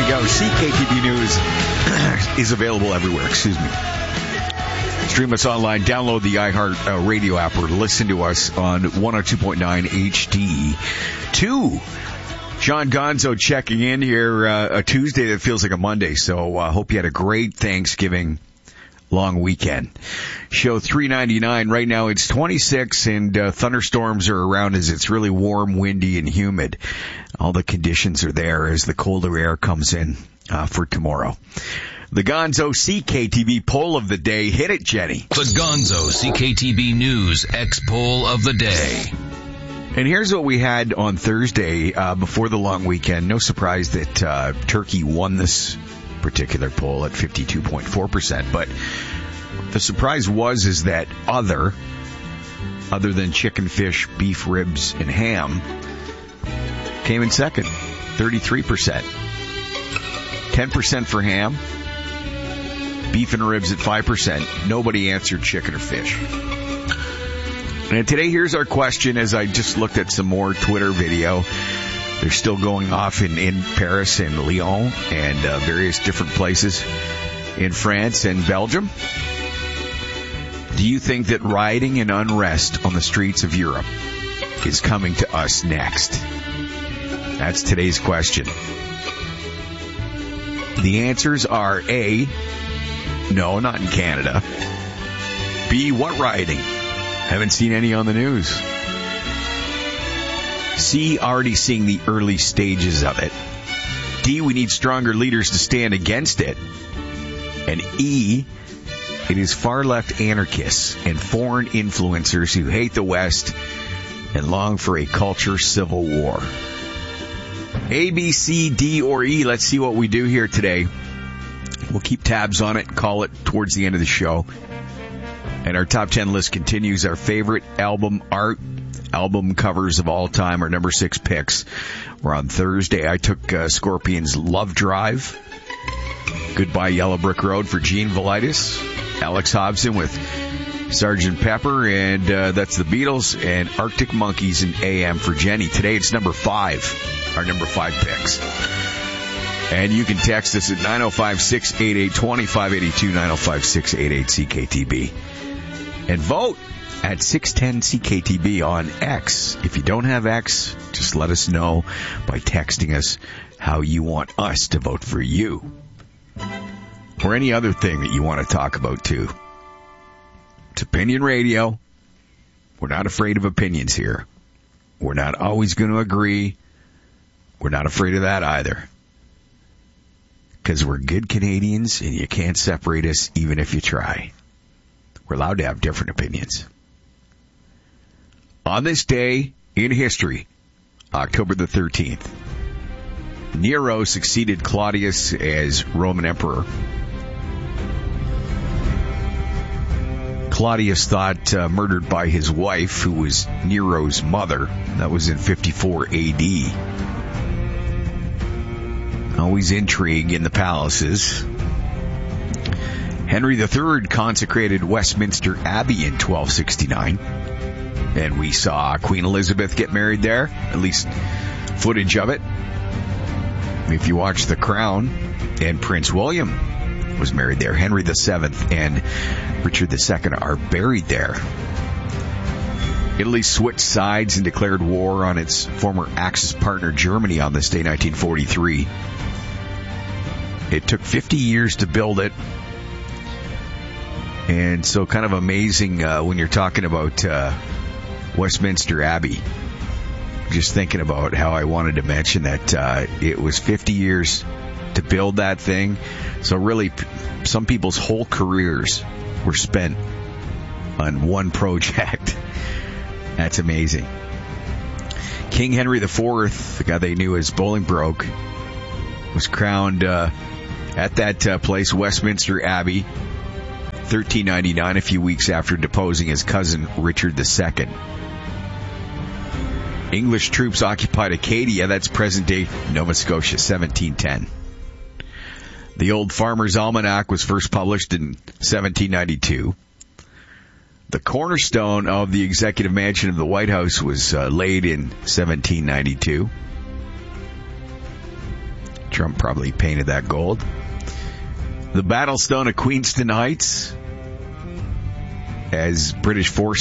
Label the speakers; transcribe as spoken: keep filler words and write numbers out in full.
Speaker 1: we go. C K T B News is available everywhere. Excuse me. Stream us online. Download the iHeart uh, Radio app or listen to us on one oh two point nine H D two. Sean Gonzo checking in here uh, a Tuesday that feels like a Monday. So I uh, hope you had a great Thanksgiving long weekend. Show three ninety-nine. Right now it's twenty-six and uh, thunderstorms are around as it's really warm, windy, and humid. All the conditions are there as the colder air comes in uh, for tomorrow. The Gonzo C K T B poll of the day. Hit it, Jenny.
Speaker 2: The Gonzo C K T B News X poll of the day.
Speaker 1: And here's what we had on Thursday uh, before the long weekend. No surprise that uh, Turkey won this particular poll at fifty-two point four percent. But the surprise was is that other, other than chicken, fish, beef, ribs, and ham, came in second, thirty-three percent. ten percent for ham. Beef and ribs at five percent. Nobody answered chicken or fish. And today, here's our question as I just looked at some more Twitter video. They're still going off in, in Paris and Lyon and uh, various different places in France and Belgium. Do you think that rioting and unrest on the streets of Europe is coming to us next? That's today's question. The answers are A, no, not in Canada. B, what rioting? Haven't seen any on the news. C, already seeing the early stages of it. D, we need stronger leaders to stand against it. And E, it is far-left anarchists and foreign influencers who hate the West and long for a culture civil war. A, B, C, D, or E. Let's see what we do here today. We'll keep tabs on it and call it towards the end of the show. And our top ten list continues. Our favorite album art, album covers of all time, our number six picks. We're on Thursday. I took uh, Scorpions' Love Drive. Goodbye Yellow Brick Road for Gene Velitis. Alex Hobson with Sergeant Pepper. And uh, that's the Beatles. And Arctic Monkeys and A M for Jenny. Today it's number five. Our number five picks. And you can text us at nine oh five, six eight eight, two five eight two, nine oh five, six eight eight, C K T B. And vote at six ten C K T B on X. If you don't have X, just let us know by texting us how you want us to vote for you. Or any other thing that you want to talk about, too. It's Opinion Radio. We're not afraid of opinions here. We're not always going to agree. We're not afraid of that either. Because we're good Canadians and you can't separate us even if you try. We're allowed to have different opinions. On this day in history, October the thirteenth, Nero succeeded Claudius as Roman emperor. Claudius thought uh, murdered by his wife, who was Nero's mother. That was in fifty-four A D. Always intrigue in the palaces. Henry the Third consecrated Westminster Abbey in twelve sixty-nine. And we saw Queen Elizabeth get married there, at least footage of it. If you watch The Crown, and Prince William was married there. Henry the Seventh and Richard the Second are buried there. Italy switched sides and declared war on its former Axis partner Germany on this day, nineteen forty-three. It took fifty years to build it. And so kind of amazing uh, when you're talking about uh, Westminster Abbey. Just thinking about how I wanted to mention that uh, it was fifty years to build that thing. So really, some people's whole careers were spent on one project. That's amazing. King Henry the Fourth, the guy they knew as Bolingbroke, was crowned uh, at that uh, place, Westminster Abbey, thirteen ninety-nine, a few weeks after deposing his cousin Richard the Second. English troops occupied Acadia, that's present-day Nova Scotia, seventeen ten. The Old Farmer's Almanac was first published in seventeen ninety-two. The cornerstone of the executive mansion of the White House was uh, laid in seventeen ninety-two. Trump probably painted that gold. The Battlestone of Queenston Heights, as British forces